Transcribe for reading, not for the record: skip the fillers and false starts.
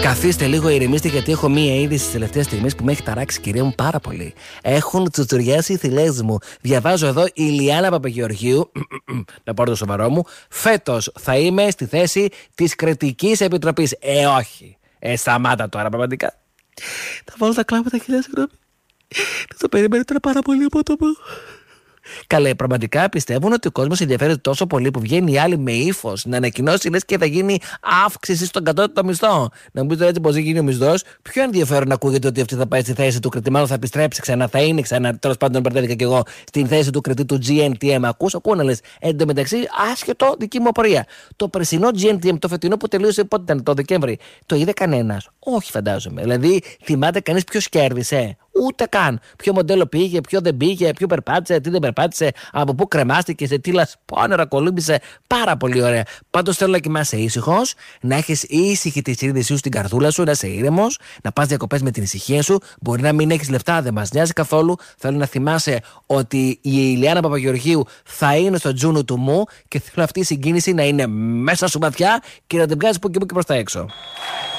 Καθίστε λίγο, ηρεμήστε, γιατί έχω μία είδηση στις τελευταίες στιγμές που με έχει ταράξει, κυρία μου, πάρα πολύ. Έχουν τσουτσουριάσει οι θηλές μου. Διαβάζω εδώ, η Ιλιάνα Παπαγεωργίου, να πάρω το σοβαρό μου, φέτος θα είμαι στη θέση της Κριτικής Επιτροπής. Όχι. Σταμάτα τώρα, πραγματικά. Θα βάλω τα κλάματα, κυρία, συγγνώμη. Το περιμένω τώρα πάρα πολύ απότομα. Καλέ, πραγματικά πιστεύουν ότι ο κόσμος ενδιαφέρεται τόσο πολύ που βγαίνει η άλλη με ύφος να ανακοινώσει, λες και θα γίνει αύξηση στον κατώτατο μισθό. Να μου πείτε έτσι πως γίνει ο μισθός. Πιο ενδιαφέρον ακούγεται ότι αυτή θα πάει στη θέση του κριτή, μάλλον θα επιστρέψει ξανά, θα είναι ξανά. Τέλος πάντων, μπερδεύτηκα κι εγώ στην θέση του κριτή του GNTM. Ακούω να λες. Εν τω μεταξύ, άσχετο δική μου απορία. Το περσινό GNTM, το φετινό που τελείωσε πότε ήταν, το Δεκέμβρη, το είδε κανένας? Όχι, φαντάζομαι. Δηλαδή, θυμάται κανείς ποιος κέρδισε? Ούτε καν. Ποιο μοντέλο πήγε, ποιο δεν πήγε, ποιο περπάτησε, τι δεν περπάτησε, από πού κρεμάστηκε, σε τι λασπόνερα κολύμπησε. Πάρα πολύ ωραία. Πάντως θέλω να κοιμάσαι ήσυχος, να έχεις ήσυχη τη συνείδησή σου στην καρδούλα σου, να είσαι ήρεμος, να πας διακοπές με την ησυχία σου. Μπορεί να μην έχεις λεφτά, δεν μας νοιάζει καθόλου. Θέλω να θυμάσαι ότι η Ιλιάνα Παπαγεωργίου θα είναι στο τζούνου του μου και θέλω αυτή η συγκίνηση να είναι μέσα σου βαθιά και να την βγάζεις που και προς τα έξω.